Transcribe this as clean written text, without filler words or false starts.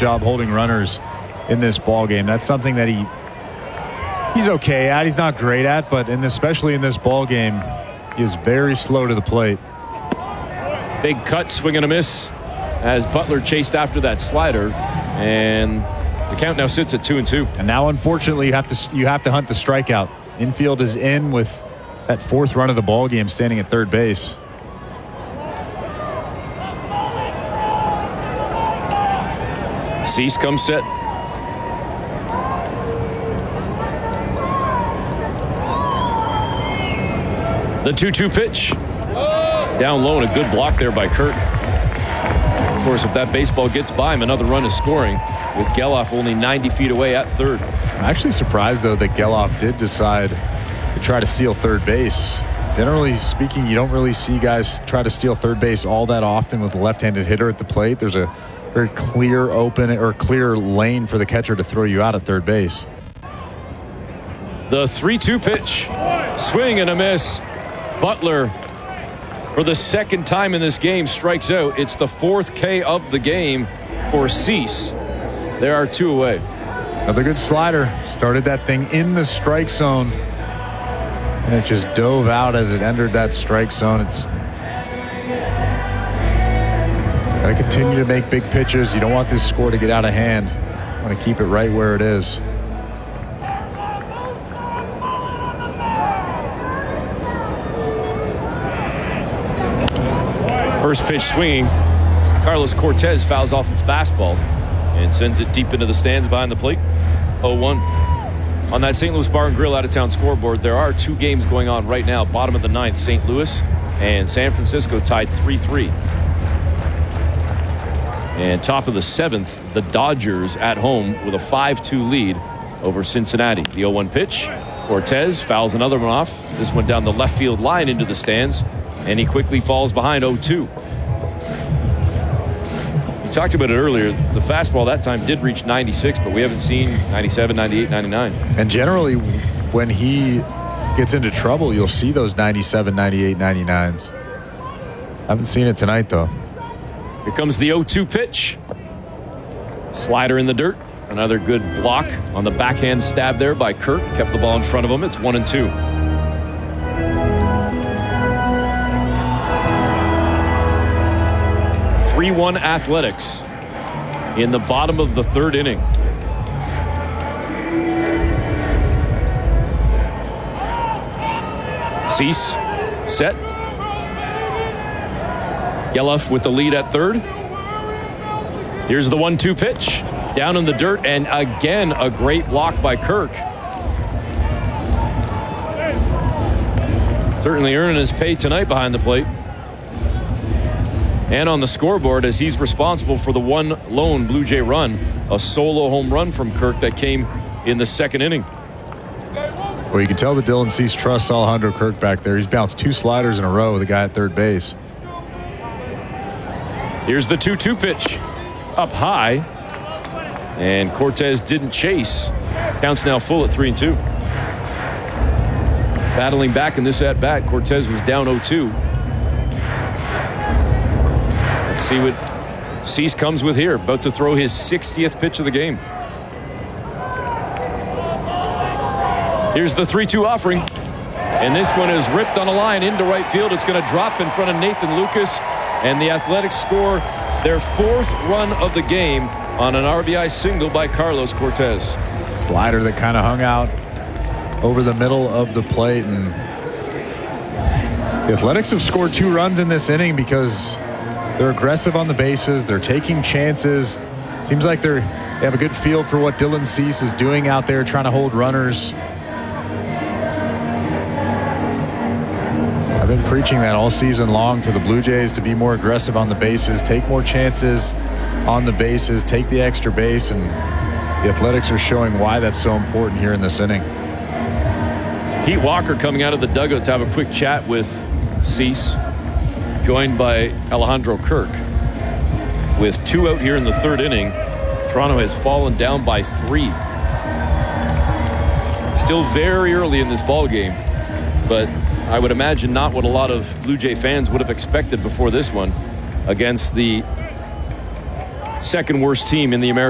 job holding runners in this ball game. That's something that he's okay at. He's not great at, but especially in this ball game, he is very slow to the plate. Big cut, swing and a miss as Butler chased after that slider, and the count now sits at 2-2. And now, unfortunately, you have to hunt the strikeout. Infield is in with that fourth run of the ball game, standing at third base. Cease comes set. The 2-2 pitch. Down low and a good block there by Kirk. Of course, if that baseball gets by him, another run is scoring with Geloff only 90 feet away at third. I'm actually surprised, though, that Geloff did decide to try to steal third base. Generally speaking, you don't really see guys try to steal third base all that often with a left-handed hitter at the plate. There's a very clear clear lane for the catcher to throw you out at third base. The 3-2 pitch. Swing and a miss. Butler, for the second time in this game, strikes out. It's the fourth K of the game for Cease. There are two away. Another good slider. Started that thing in the strike zone, and it just dove out as it entered that strike zone. It's got to continue to make big pitches. You don't want this score to get out of hand. You want to keep it right where it is. First pitch swinging. Carlos Cortez fouls off a fastball and sends it deep into the stands behind the plate. 0-1. On that St. Louis Bar and Grill out-of-town scoreboard, there are two games going on right now. Bottom of the ninth, St. Louis and San Francisco tied 3-3. And top of the seventh, the Dodgers at home with a 5-2 lead over Cincinnati. The 0-1 pitch. Cortez fouls another one off. This one down the left field line into the stands, and he quickly falls behind 0-2. We talked about it earlier. The fastball that time did reach 96, but we haven't seen 97, 98, 99. And generally, when he gets into trouble, you'll see those 97, 98, 99s. Haven't seen it tonight, though. Here comes the 0-2 pitch. Slider in the dirt. Another good block on the backhand stab there by Kirk. Kept the ball in front of him. It's 1-2. (3-1) Athletics in the bottom of the third inning. Cease, set. Geloff with the lead at third. Here's the 1-2 pitch. Down in the dirt, and again a great block by Kirk. Certainly earning his pay tonight behind the plate. And on the scoreboard, as he's responsible for the one lone Blue Jay run, a solo home run from Kirk that came in the second inning. Well, you can tell that Dylan Cease trusts Alejandro Kirk back there. He's bounced two sliders in a row with the guy at third base. Here's the 2-2 pitch. Up high. And Cortez didn't chase. Counts now full at 3-2. Battling back in this at-bat, Cortez was down 0-2. Let's see what Cease comes with here. About to throw his 60th pitch of the game. Here's the 3-2 offering. And this one is ripped on a line into right field. It's going to drop in front of Nathan Lucas. And the Athletics score their fourth run of the game on an RBI single by Carlos Cortez. Slider that kind of hung out over the middle of the plate. And the Athletics have scored 2 runs in this inning because they're aggressive on the bases. They're taking chances. Seems like they have a good feel for what Dylan Cease is doing out there, trying to hold runners. I've been preaching that all season long for the Blue Jays to be more aggressive on the bases, take more chances on the bases, take the extra base, and the Athletics are showing why that's so important here in this inning. Pete Walker coming out of the dugout to have a quick chat with Cease, joined by Alejandro Kirk. With 2 out here in the third inning, Toronto has fallen down by 3. Still very early in this ball game, but I would imagine not what a lot of Blue Jay fans would have expected before this one against the second worst team in the American